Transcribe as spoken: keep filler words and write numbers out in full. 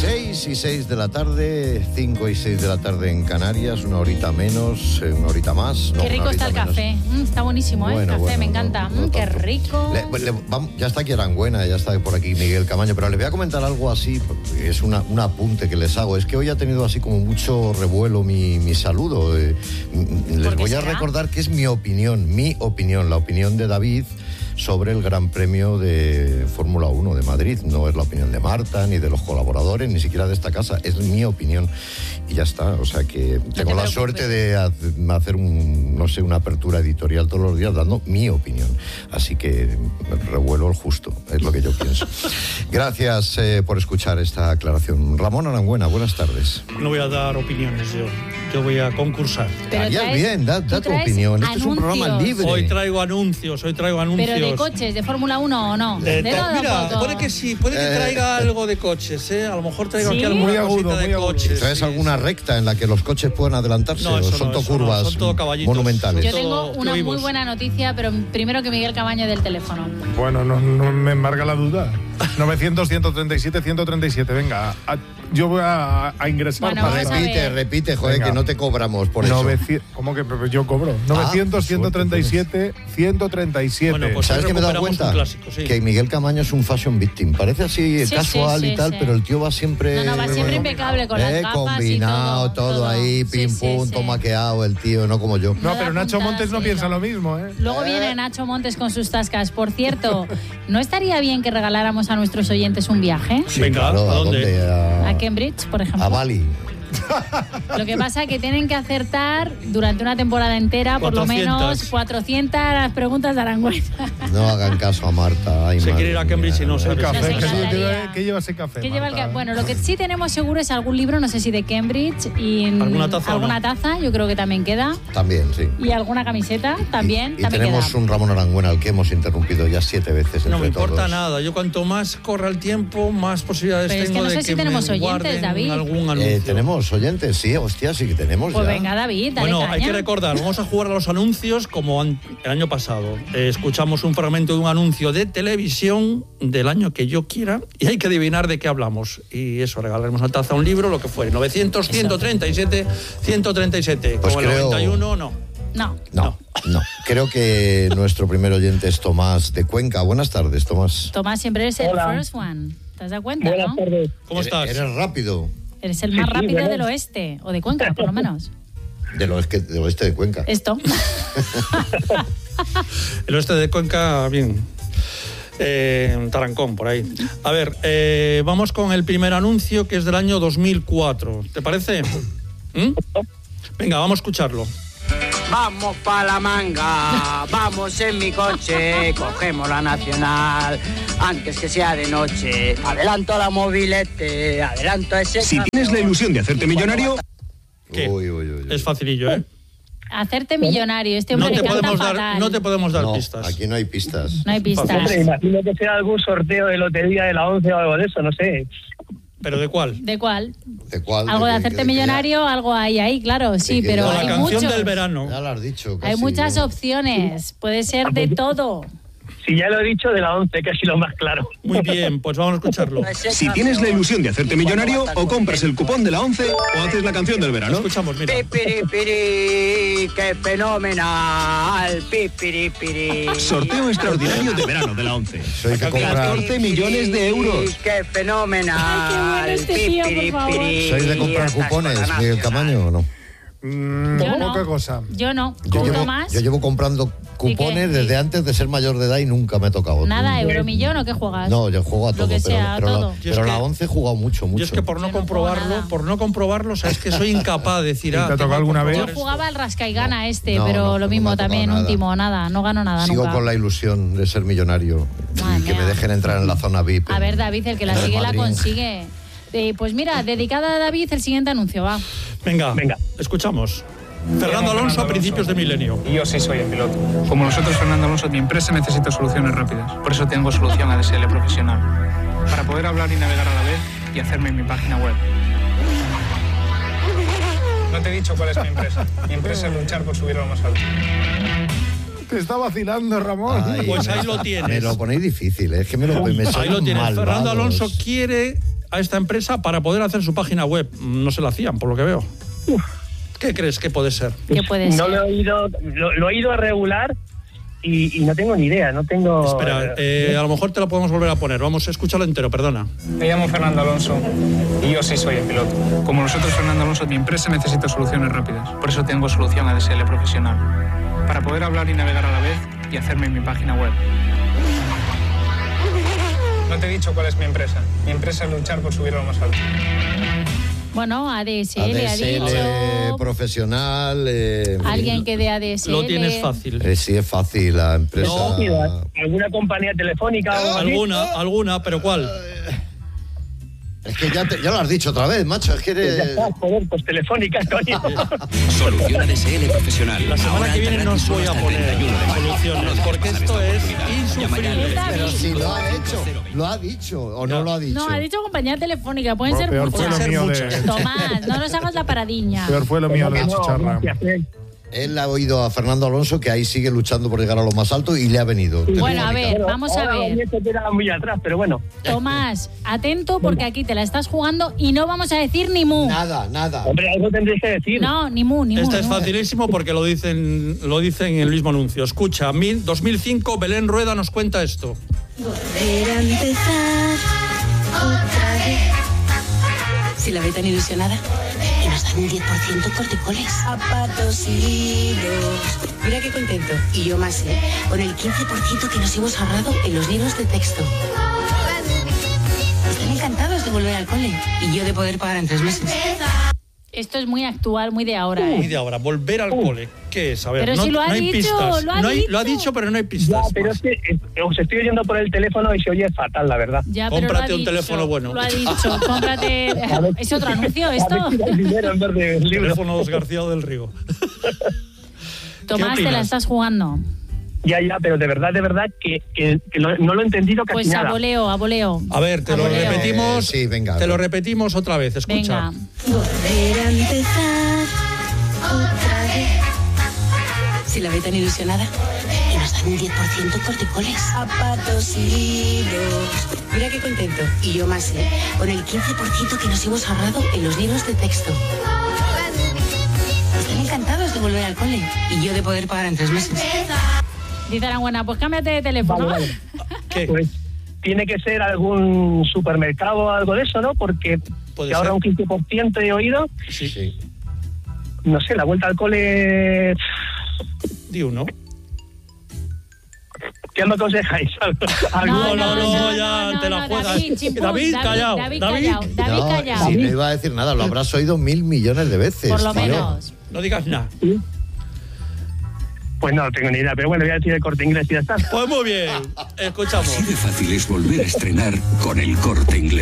seis y seis de la tarde, cinco y seis de la tarde en Canarias, una horita menos, una horita más. No, qué rico está el menos. café, mm, está buenísimo, ¿eh? Bueno, el café bueno, me encanta, no, no mm, qué tanto. rico. Le, le, vamos, ya está aquí Aranguena, ya está por aquí Miguel Camaño, pero les voy a comentar algo así, es una, un apunte que les hago. Es que hoy ha tenido así como mucho revuelo mi, mi saludo. Eh, les voy a será? recordar que es mi opinión, mi opinión, la opinión de David sobre el Gran Premio de Fórmula uno de Madrid. No es la opinión de Marta, ni de los colaboradores, ni siquiera de esta casa. Es mi opinión. Y ya está. O sea que tengo la suerte de hacer un, no sé, una apertura editorial todos los días dando mi opinión. Así que revuelo el justo. Es lo que yo pienso. Gracias eh, por escuchar esta aclaración. Ramón Aranguena, buenas tardes. No voy a dar opiniones yo. Yo voy a concursar. Harías bien, da, da tu opinión. Este es un programa libre. Hoy traigo anuncios, hoy traigo anuncios. ¿Pero de coches, de Fórmula uno o no? De de to- todo mira, poco. puede que sí, puede que traiga eh, algo de coches, ¿eh? A lo mejor traigo ¿sí? aquí alguna Muy agudo, cosita de muy agudo. coches. ¿Traes sí, alguna sí. recta en la que los coches puedan adelantarse? No, ¿O eso son no, todo eso no, curvas son todo caballitos. monumentales? Yo Todo tengo una muy vivos. buena noticia, pero primero que Miguel Camaño del teléfono. Bueno, no, no me embarga la duda. novecientos, ciento treinta y siete, ciento treinta y siete. Venga, a, yo voy a, a ingresar Bueno, para vamos a Repite, ver. repite, joder, Venga. que no te cobramos por eso. novecientos, ¿cómo que pero yo cobro? novecientos, ciento treinta y siete, ciento treinta y siete. Bueno, pues ¿Sabes hoy qué me he dado recuperamos cuenta? un clásico, sí. Que Miguel Camaño es un fashion victim. Parece así Sí, casual sí, sí, y tal, sí. pero el tío va siempre... No, no, va siempre impecable con las eh, gafas combinado, y todo, todo, todo. ahí, Sí, pim, sí, pum, sí. todo maqueado el tío, no como yo. No, Nada pero Nacho apuntada, Montes no sí, piensa no. lo mismo, ¿eh? Luego viene Nacho Montes con sus tascas. Por cierto, ¿no estaría bien que regaláramos a nuestros oyentes un viaje? Sí, Venga, claro, ¿a dónde? A, A Cambridge, por ejemplo. a Bali. Lo que pasa es que tienen que acertar durante una temporada entera, por lo cuatrocientas. menos cuatrocientas las preguntas de Aranguena. No hagan caso a Marta. Ay, Se madre quiere ir a Cambridge mía. y no se El No, café. nos ¿Qué, encantaría. lleva, ¿Qué lleva ese café? ¿Qué lleva el Marta? ca- Bueno, lo que sí tenemos seguro es algún libro, no sé si de Cambridge, y ¿Alguna taza o alguna no? taza, yo creo que también queda, También, sí. y alguna camiseta también, Y, y también tenemos queda. un Ramón Aranguena al que hemos interrumpido ya siete veces No me entre importa todos. nada. Yo cuanto más corra el tiempo, más posibilidades Pero es que tengo no de sé que si tenemos me oyentes, guarden David. algún anuncio. Eh, ¿Tenemos oyentes? Sí, hostia, sí que tenemos Pues ya. venga, David, dale Bueno, caña. hay que recordar, vamos a jugar a los anuncios como an- el año pasado. Eh, escuchamos un fragmento de un anuncio de televisión del año que yo quiera y hay que adivinar de qué hablamos. Y eso, regalaremos una taza, un libro, lo que fuere. novecientos, ciento treinta y siete, ciento treinta y siete. Pues como el creo- noventa y uno, no. No. No, no. Creo que nuestro primer oyente es Tomás de Cuenca. Buenas tardes, Tomás. Tomás, siempre eres el Hola. first one. ¿Te has dado cuenta, Buenas no? tardes. ¿Cómo estás? Eres, eres rápido. Eres el más Sí, rápido bueno. del oeste, o de Cuenca, por lo menos. Del oeste, del oeste de Cuenca. Esto. El oeste de Cuenca, bien. Eh, Tarancón, por ahí. A ver, eh, vamos con el primer anuncio que es del año dos mil cuatro. ¿Te parece? ¿Mm? Venga, vamos a escucharlo. Vamos pa' la manga, vamos en mi coche, cogemos la nacional, antes que sea de noche. Adelanto a la mobilete, adelanto a ese Si camión. tienes la ilusión de hacerte millonario, ¿Qué? Uy, uy, uy, uy. Es facilillo, ¿eh? Hacerte millonario. Este hombre No te le canta podemos fatal. dar, no te podemos dar No, pistas. aquí no hay pistas. No hay pistas. Hombre, imagino que sea algún sorteo de lotería de la once o algo de eso, no sé. ¿Pero de cuál? ¿De cuál? ¿De cuál? Algo de qué- hacerte qué- millonario, algo hay ahí, claro, sí, que pero ya- Con hay la canción muchos. del verano. Ya lo has dicho. Hay casi, muchas ¿no? opciones. Puede ser de todo. Si ya lo he dicho, de la once, casi lo más claro. Muy bien, pues vamos a escucharlo. Ese si tienes la camión. ilusión de hacerte Y cuando millonario, va tan o compras el contento. cupón de la once o haces la canción del Lo verano. escuchamos, mira. Pipiripiri, qué fenomenal, pipiripiri. Sorteo extraordinario de verano de la once. Soy que compra- catorce millones de euros. Qué fenomenal. Ay, qué bueno este tío, por favor. Pipiripiri. ¿Sois de comprar Estás con cupones, la Miguel nacional. Camaño, o no? Mm, Yo no. poca cosa. Yo no. Yo ¿Tú, llevo, Tomás? yo llevo comprando cupones qué? desde antes de ser mayor de edad y nunca me ha tocado. Nada, Euromillón o qué juegas. No, yo juego a Lo todo, que pero, sea, a pero, la- todo. Yo es pero que- la once he jugado mucho, mucho. Yo es que por no Yo no juego comprobarlo, nada. por no comprobarlo, sabes que soy incapaz de decir. ¿Te ha ah, tengo tocado que alguna vez? Yo comprobar esto. jugaba al rasca y gana este, No, pero no, lo no mismo me ha tocado también, nada. último, nada, no gano nada Sigo nunca. con la ilusión de ser millonario Madre y que mía. me dejen entrar en la zona V I P. A ver, David, el que la en el sigue la Madrid. consigue. Eh, pues mira, dedicada a David, el siguiente anuncio, va. Venga, Venga. escuchamos. Fernando Alonso a principios de milenio. Y yo sí soy el piloto. Como nosotros, Fernando Alonso, mi empresa necesita soluciones rápidas. Por eso tengo solución A D S L Profesional. Para poder hablar y navegar a la vez y hacerme en mi página web. No te he dicho cuál es mi empresa. Mi empresa es luchar por subir a lo más alto. Te está vacilando, Ramón. Ay, Pues me ahí lo está- tienes. Me lo ponéis difícil, es que me lo me Ahí sois lo tienes. malvados. Fernando Alonso quiere a esta empresa para poder hacer su página web. No se la hacían, por lo que veo. Uf. ¿Qué crees que puede ser? ¿Qué puede No ser? lo he oído, lo, lo he ido a regular y, y no tengo ni idea, no tengo... Espera, eh, a lo mejor te lo podemos volver a poner. Vamos a escucharlo entero, perdona. Me llamo Fernando Alonso y yo sí soy el piloto. Como nosotros, Fernando Alonso, mi empresa necesita soluciones rápidas. Por eso tengo solución A D S L profesional. Para poder hablar y navegar a la vez y hacerme en mi página web. No te he dicho cuál es mi empresa. Mi empresa es luchar por subir a lo más alto. Bueno, A D S L, A D ha S L dicho. profesional. Eh, Alguien que dé A D S L. Lo tienes fácil. eh, sí, es fácil la empresa. No. ¿Alguna compañía telefónica o algo así? Alguna, alguna, pero ¿cuál? Es que ya, te, ya lo has dicho otra vez, macho. Es que Pues ya eres... está, joder, pues telefónica, coño. Solución A D S L profesional. La semana Ahora que viene no gratis os voy a hasta el poner treinta y uno de mayo. soluciones, porque esto es Llama ya insufrible. al Pero si lo ha hecho, lo ha dicho o no lo ha dicho. No, ha dicho compañía telefónica, pueden Bueno, ser peor fue muchas. lo mío Muchas. de... Tomás, no nos hagas la paradiña. Peor fue lo mío de No, chicharra. gracias, eh. Él ha oído a Fernando Alonso que ahí sigue luchando por llegar a lo más alto y le ha venido. Bueno, a ver, Bueno, vamos a ahora ver. esto queda muy atrás, pero bueno. Tomás, atento porque aquí te la estás jugando y no vamos a decir ni mu. Nada, nada. Hombre, algo tendréis que decir. No, ni mu, ni mu. Este ni es mu. facilísimo porque lo dicen, lo dicen en el mismo anuncio. Escucha, mil- dos mil cinco, Belén Rueda nos cuenta esto. Volver a empezar otra vez. Si la ve tan ilusionada y nos dan un diez por ciento en corticoles. Zapatos y libros. Mira qué contento. Y yo más, ¿eh? Con el quince por ciento que nos hemos ahorrado en los libros de texto. Están encantados de volver al cole y yo de poder pagar en tres meses. Esto es muy actual, muy de ahora, Y ¿eh? de ahora, volver al cole. ¿Qué es? A ver, Pero no, si lo ha no hay dicho, pistas. lo ha no hay- dicho. lo ha dicho, pero no hay Ya, pistas. pero es que eh, os estoy oyendo por el teléfono y se oye fatal, la verdad. Ya, pero Cómprate lo ha un dicho, teléfono bueno. Lo ha dicho, cómprate. ¿Es otro anuncio A esto? ver si da dinero en vez de libros. Teléfonos García del Rigo. Tomás, te la opinas? estás jugando. Ya, ya, pero de verdad, de verdad, que, que, que no, no lo he entendido casi Pues a nada. voleo, a voleo. A ver, te A lo voleo. repetimos. Eh, sí, venga. Te lo repetimos otra vez, escucha. Venga. Volver a empezar otra vez. Si la ve tan ilusionada y nos dan un diez por ciento en corticoles. Zapatos y libros. Mira qué contento. Y yo más, ¿eh? Con el quince por ciento que nos hemos ahorrado en los libros de texto. Están encantados de volver al cole y yo de poder pagar en tres meses. Dice Arangüena, pues cámbiate de teléfono. Vale, vale. ¿Qué? Pues tiene que ser algún supermercado o algo de eso, ¿no? Porque Puede si ahora ser. un quince por ciento he oído, Sí, Sí. no sé, la vuelta al cole... di uno. ¿Qué me aconsejáis? No, no, no, ya te la juegas. David, chimpún, David, callao, David, David. callao, David, No, callao. si no iba a decir nada, lo habrás oído mil millones de veces. Por lo tío. menos. No digas nada. Pues no, no tengo ni idea, pero bueno, voy a decir el Corte Inglés y ya está. Pues muy bien. Escuchamos. Así de fácil es volver a estrenar con el Corte Inglés.